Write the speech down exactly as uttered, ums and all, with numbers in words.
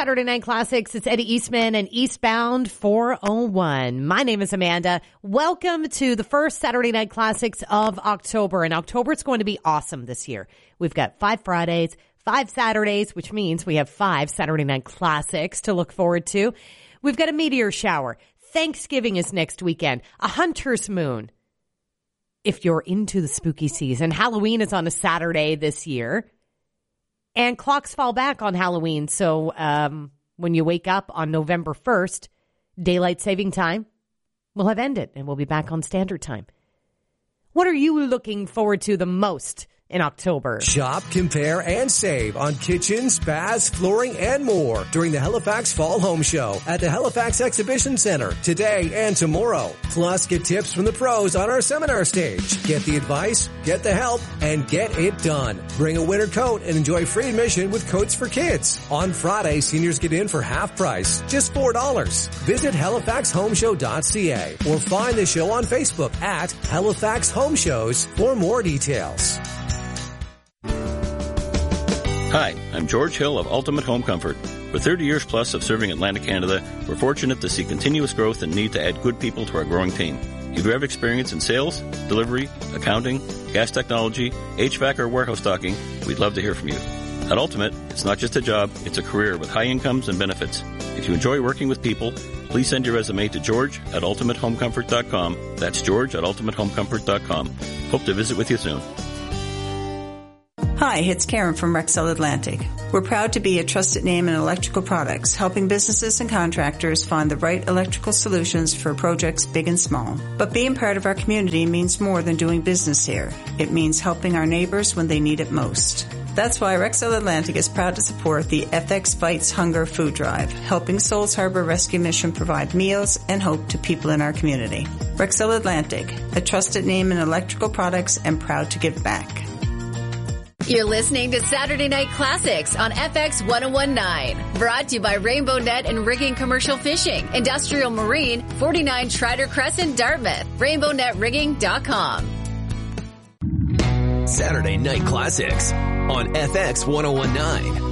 Saturday Night Classics. It's Eddie Eastman and Eastbound four oh one. My name is Amanda. Welcome to the first Saturday Night Classics of October. And October is going to be awesome this year. We've got five Fridays, five Saturdays, which means we have five Saturday Night Classics to look forward to. We've got a meteor shower. Thanksgiving is next weekend. A hunter's moon. If you're into the spooky season, Halloween is on a Saturday this year. And clocks fall back on Halloween. So um, when you wake up on November first, daylight saving time will have ended and we'll be back on standard time. What are you looking forward to the most in October? Shop, compare, and save on kitchens, baths, flooring, and more during the Halifax Fall Home Show at the Halifax Exhibition Center today and tomorrow. Plus, get tips from the pros on our seminar stage. Get the advice, get the help, and get it done. Bring a winter coat and enjoy free admission with Coats for Kids. On Friday, seniors get in for half price, just four dollars. Visit halifax home show dot c a or find the show on Facebook at Halifax Home Shows for more details. Hi, I'm George Hill of Ultimate Home Comfort. For thirty years plus of serving Atlantic Canada, we're fortunate to see continuous growth and need to add good people to our growing team. If you have experience in sales, delivery, accounting, gas technology, H V A C, or warehouse stocking, we'd love to hear from you. At Ultimate, it's not just a job, it's a career with high incomes and benefits. If you enjoy working with people, please send your resume to George at ultimate home comfort dot com. That's George at ultimate home comfort dot com. Hope to visit with you soon. Hi, it's Karen from Rexel Atlantic. We're proud to be a trusted name in electrical products, helping businesses and contractors find the right electrical solutions for projects big and small. But being part of our community means more than doing business here. It means helping our neighbors when they need it most. That's why Rexel Atlantic is proud to support the F X Fights Hunger Food Drive, helping Souls Harbor Rescue Mission provide meals and hope to people in our community. Rexel Atlantic, a trusted name in electrical products and proud to give back. You're listening to Saturday Night Classics on F X one oh one point nine. Brought to you by Rainbow Net and Rigging Commercial Fishing, Industrial Marine, forty-nine Trider Crescent, Dartmouth. rainbow net rigging dot com. Saturday Night Classics on F X one oh one point nine.